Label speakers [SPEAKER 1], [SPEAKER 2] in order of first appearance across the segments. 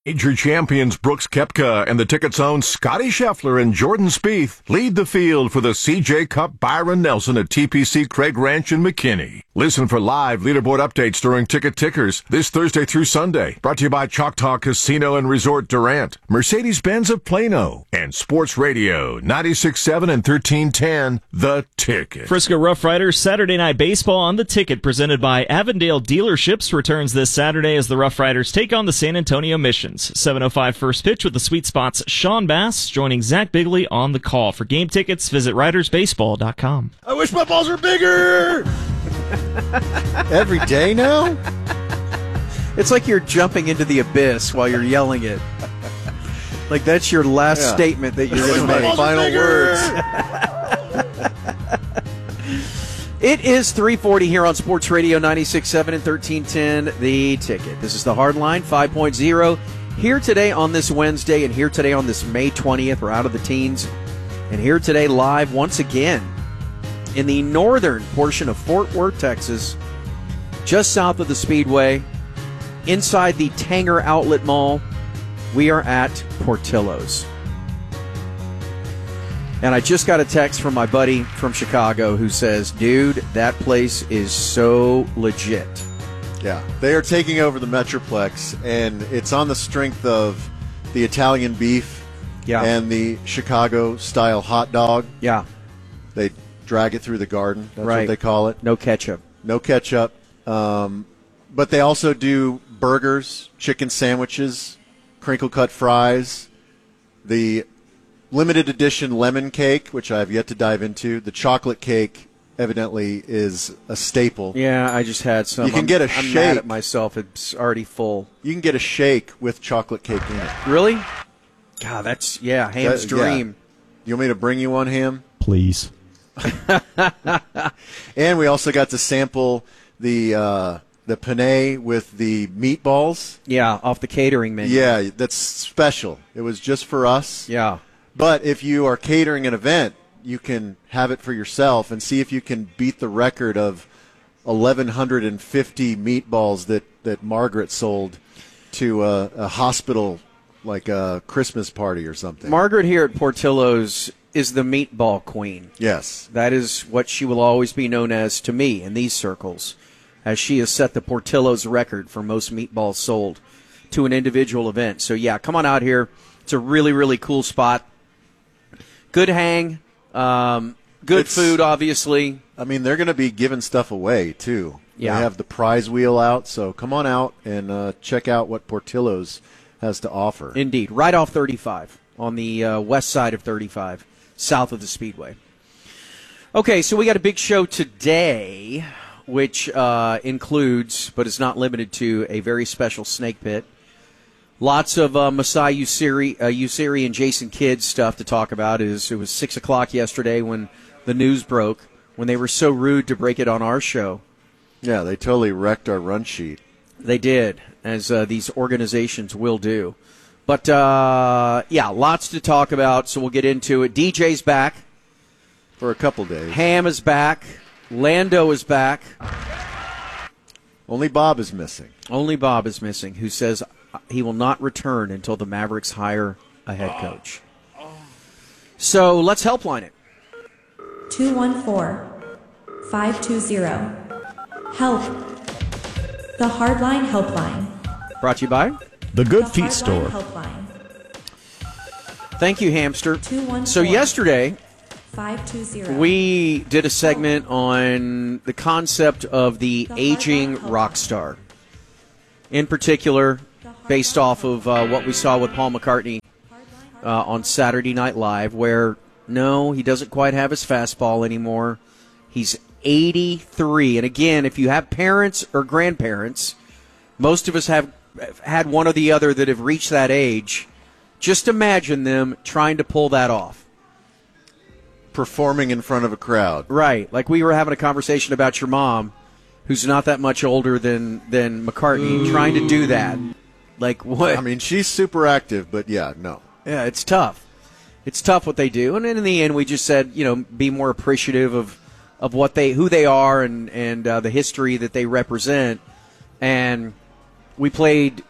[SPEAKER 1] Major champions Brooks Koepka and the Ticket's own Scotty Scheffler and Jordan Spieth lead the field for the CJ Cup Byron Nelson at TPC Craig Ranch in McKinney. Listen for live leaderboard updates during Ticket Tickers this Thursday through Sunday. Brought to you by Choctaw Casino and Resort Durant, Mercedes-Benz of Plano, and Sports Radio 96.7 and 1310 The Ticket.
[SPEAKER 2] Frisco Rough Riders Saturday Night Baseball on The Ticket, presented by Avondale Dealerships, returns this Saturday as the Rough Riders take on the San Antonio Missions. 7:05 first pitch with the Sweet Spots' Sean Bass joining Zach Bigley on the call. For game tickets, visit ridersbaseball.com.
[SPEAKER 3] I wish my balls were bigger!
[SPEAKER 4] Every day now?
[SPEAKER 3] It's like you're jumping into the abyss while you're yelling it. Like that's your last statement that you're going to make.
[SPEAKER 4] Final words.
[SPEAKER 3] It is 3:40 here on Sports Radio 96.7 and 1310 The Ticket. This is the Hardline 5.0. Here today on this Wednesday and here today on this May 20th. We're out of the teens. And here today live once again in the northern portion of Fort Worth, Texas, just south of the Speedway, inside the Tanger Outlet Mall. We are at Portillo's. And I just got a text from my buddy from Chicago who says, dude, that place is so legit.
[SPEAKER 4] Yeah, they are taking over the Metroplex, and it's on the strength of the Italian beef and the Chicago-style hot dog.
[SPEAKER 3] Yeah.
[SPEAKER 4] They drag it through the garden. That's
[SPEAKER 3] right.
[SPEAKER 4] what they call it.
[SPEAKER 3] No ketchup.
[SPEAKER 4] No ketchup. But they also do burgers, chicken sandwiches, crinkle-cut fries, the limited edition lemon cake, which I have yet to dive into. The chocolate cake evidently is a staple.
[SPEAKER 3] Yeah, I just had some.
[SPEAKER 4] You can get a
[SPEAKER 3] I'm
[SPEAKER 4] shake.
[SPEAKER 3] mad at myself. It's already full.
[SPEAKER 4] You can get a shake with chocolate cake in it.
[SPEAKER 3] Really? God, that's, Ham's dream.
[SPEAKER 4] You want me to bring you one, Ham?
[SPEAKER 2] Please.
[SPEAKER 4] And we also got to sample the penne with the meatballs.
[SPEAKER 3] Yeah, off the catering menu.
[SPEAKER 4] Yeah, that's special. It was just for us.
[SPEAKER 3] Yeah.
[SPEAKER 4] But if you are catering an event, you can have it for yourself and see if you can beat the record of 1,150 meatballs that Margaret sold to a hospital, like a Christmas party or something.
[SPEAKER 3] Margaret here at Portillo's is the meatball queen.
[SPEAKER 4] Yes.
[SPEAKER 3] That is what she will always be known as to me in these circles, as she has set the Portillo's record for most meatballs sold to an individual event. So, yeah, come on out here. It's a really, really cool spot. Good hang. Good food, obviously.
[SPEAKER 4] I mean, they're going to be giving stuff away, too.
[SPEAKER 3] Yeah.
[SPEAKER 4] They have the prize wheel out, so come on out and check out what Portillo's has to offer.
[SPEAKER 3] Indeed. Right off 35 on the west side of 35, south of the Speedway. Okay, so we got a big show today, which includes, but is not limited to, a very special snake pit. Lots of Masai Usiri and Jason Kidd stuff to talk about. It was 6 o'clock yesterday when the news broke, when they were so rude to break it on our show.
[SPEAKER 4] Yeah, they totally wrecked our run sheet.
[SPEAKER 3] They did, as these organizations will do. But, lots to talk about, so we'll get into it. DJ's back.
[SPEAKER 4] For a couple days.
[SPEAKER 3] Ham is back. Lando is back.
[SPEAKER 4] Only Bob is missing.
[SPEAKER 3] Only Bob is missing, who says he will not return until the Mavericks hire a head coach. So let's helpline it.
[SPEAKER 5] 214-520-HELP. The Hardline Helpline.
[SPEAKER 3] Brought to you by
[SPEAKER 2] The Good Feet Store.
[SPEAKER 5] Helpline.
[SPEAKER 3] Thank you, Hamster.
[SPEAKER 5] 214.
[SPEAKER 3] So yesterday,
[SPEAKER 5] 520.
[SPEAKER 3] we did a segment on the concept of the aging rock star. In particular, based off of what we saw with Paul McCartney on Saturday Night Live, where, no, he doesn't quite have his fastball anymore. He's 83. And again, if you have parents or grandparents, most of us have had one or the other that have reached that age. Just imagine them trying to pull that off.
[SPEAKER 4] Performing in front of a crowd.
[SPEAKER 3] Right. Like we were having a conversation about your mom, who's not that much older than McCartney, trying to do that. Like what?
[SPEAKER 4] I mean, she's super active, but yeah, no.
[SPEAKER 3] Yeah, it's tough. It's tough what they do. And in the end, we just said, be more appreciative of who they are and the history that they represent. And we played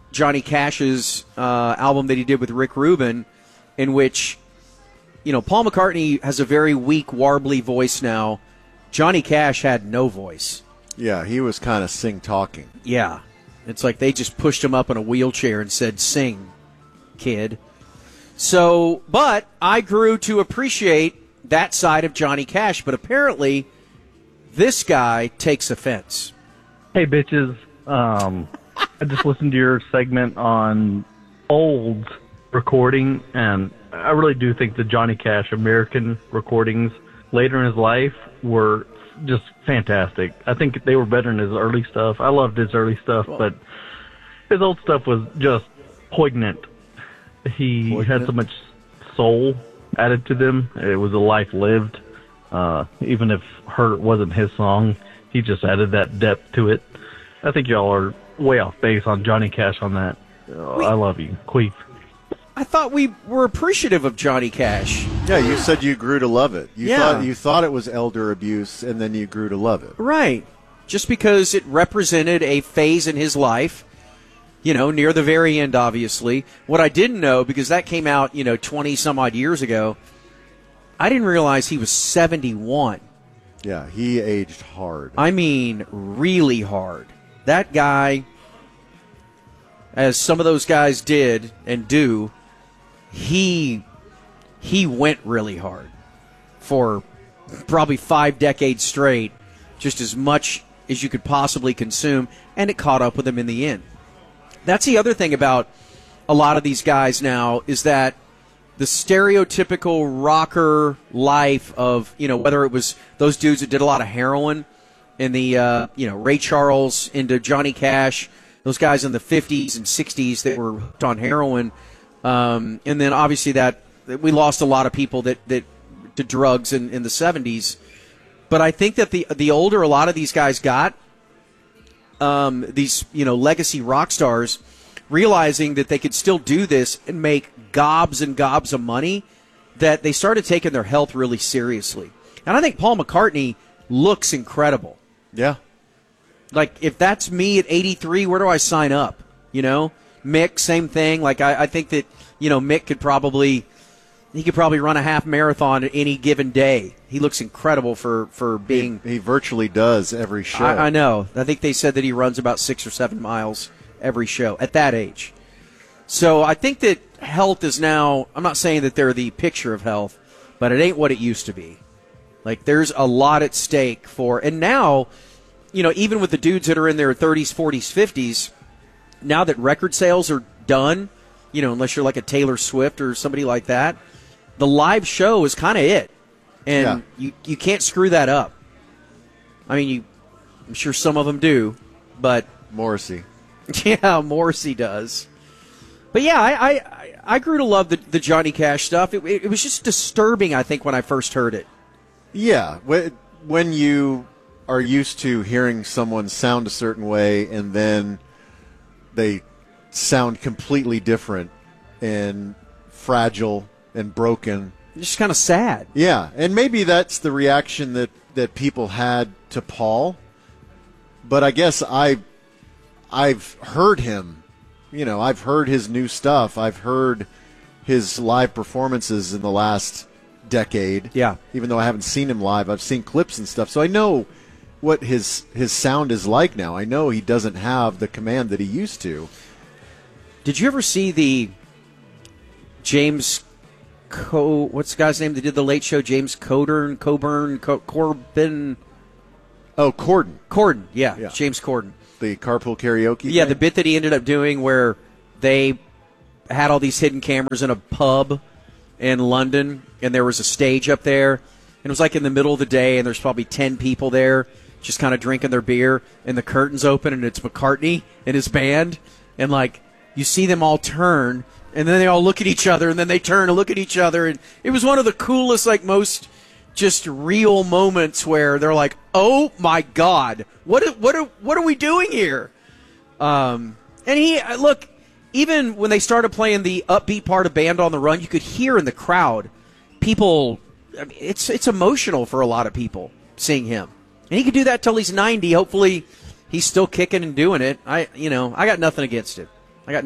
[SPEAKER 3] Johnny Cash's album that he did with Rick Rubin, in which, Paul McCartney has a very weak, warbly voice now. Johnny Cash had no voice.
[SPEAKER 4] Yeah, he was kind of sing-talking.
[SPEAKER 3] Yeah. It's like they just pushed him up in a wheelchair and said, sing, kid. So, but I grew to appreciate that side of Johnny Cash, but apparently this guy takes offense.
[SPEAKER 6] Hey, bitches. I just listened to your segment on old recording, and I really do think the Johnny Cash American recordings later in his life were just fantastic. I think they were better than his early stuff. I loved his early stuff, but his old stuff was just poignant. He had so much soul added to them. It was a life lived. Even if Hurt wasn't his song, he just added that depth to it. I think y'all are way off base on Johnny Cash on that. I love you. Queef.
[SPEAKER 3] I thought we were appreciative of Johnny Cash.
[SPEAKER 4] Yeah, you said you grew to love it.
[SPEAKER 3] Yeah.
[SPEAKER 4] You thought it was elder abuse, and then you grew to love it.
[SPEAKER 3] Right. Just because it represented a phase in his life, near the very end, obviously. What I didn't know, because that came out, 20-some-odd years ago, I didn't realize he was 71.
[SPEAKER 4] Yeah, he aged hard.
[SPEAKER 3] I mean, really hard. That guy, as some of those guys did and do, he went really hard for probably 5 decades straight, just as much as you could possibly consume, and it caught up with him in the end. That's the other thing about a lot of these guys now, is that the stereotypical rocker life of, whether it was those dudes that did a lot of heroin in the, Ray Charles into Johnny Cash, those guys in the 50s and 60s that were hooked on heroin, and then obviously that we lost a lot of people that to drugs in the 70s. But I think that the older a lot of these guys got, these legacy rock stars, realizing that they could still do this and make gobs and gobs of money, that they started taking their health really seriously. And I think Paul McCartney looks incredible.
[SPEAKER 4] Yeah.
[SPEAKER 3] Like, if that's me at 83, where do I sign up? Mick, same thing. Like, I think that, Mick could probably run a half marathon at any given day. He looks incredible for being.
[SPEAKER 4] He virtually does every show.
[SPEAKER 3] I know. I think they said that he runs about 6 or 7 miles every show at that age. So I think that health is now, I'm not saying that they're the picture of health, but it ain't what it used to be. Like, there's a lot at stake for, and now, even with the dudes that are in their 30s, 40s, 50s, now that record sales are done, unless you're like a Taylor Swift or somebody like that, the live show is kind of it. And you can't screw that up. I mean, I'm sure some of them do, but
[SPEAKER 4] Morrissey.
[SPEAKER 3] Yeah, Morrissey does. But yeah, I grew to love the Johnny Cash stuff. It was just disturbing, I think, when I first heard it.
[SPEAKER 4] Yeah, when you are used to hearing someone sound a certain way and then they sound completely different and fragile and broken.
[SPEAKER 3] It's just kind of sad.
[SPEAKER 4] Yeah, and maybe that's the reaction that people had to Paul. But I guess I've heard him. I've heard his new stuff. I've heard his live performances in the last decade.
[SPEAKER 3] Yeah.
[SPEAKER 4] Even though I haven't seen him live, I've seen clips and stuff. So I know what his sound is like now. I know he doesn't have the command that he used to.
[SPEAKER 3] Did you ever see the James what's the guy's name that did the Late Show? James Coburn.
[SPEAKER 4] Oh, Corden.
[SPEAKER 3] Yeah, James Corden.
[SPEAKER 4] The carpool karaoke
[SPEAKER 3] Yeah,
[SPEAKER 4] thing?
[SPEAKER 3] the bit that he ended up doing where they had all these hidden cameras in a pub in London, and there was a stage up there, and it was like in the middle of the day, and there's probably 10 people there just kind of drinking their beer, and the curtains open, and it's McCartney and his band, and like you see them all turn, and then they all look at each other, and then they turn and look at each other, and it was one of the coolest, like most just real moments where they're like, "Oh my God, what are we doing here?" And he look, even when they started playing the upbeat part of Band on the Run, you could hear in the crowd people. I mean, it's emotional for a lot of people seeing him, and he could do that till he's 90. Hopefully, he's still kicking and doing it. I got nothing against it.